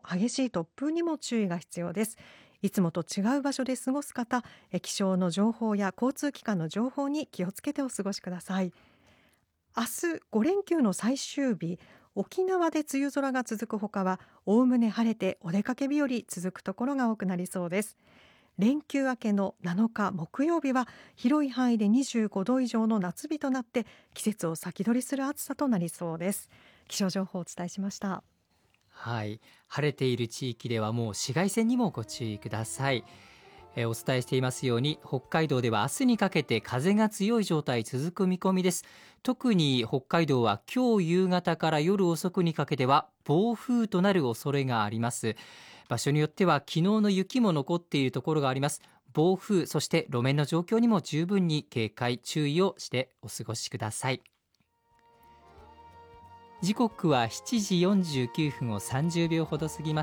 激しい突風にも注意が必要です。いつもと違う場所で過ごす方、気象の情報や交通機関の情報に気をつけてお過ごしください。明日5連休の最終日、沖縄で梅雨空が続くほかはおおむね晴れてお出かけ日和続くところが多くなりそうです。連休明けの7日木曜日は広い範囲で25度以上の夏日となって、季節を先取りする暑さとなりそうです。気象情報をお伝えしました。 はい、晴れている地域ではもう紫外線にもご注意ください。お伝えしていますように、北海道では明日にかけて風が強い状態続く見込みです。特に北海道は今日夕方から夜遅くにかけては暴風となる恐れがあります。場所によっては昨日の雪も残っているところがあります。暴風、そして路面の状況にも十分に警戒注意をしてお過ごしください。時刻は7時49分を30秒ほど過ぎます。